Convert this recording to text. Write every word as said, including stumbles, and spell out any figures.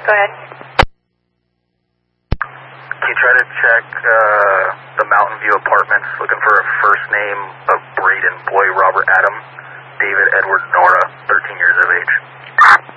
Go ahead. Can you try to check uh, the Mountain View Apartments, looking for a first name of Braden, boy Robert Adam, David Edward Nora, thirteen years of age.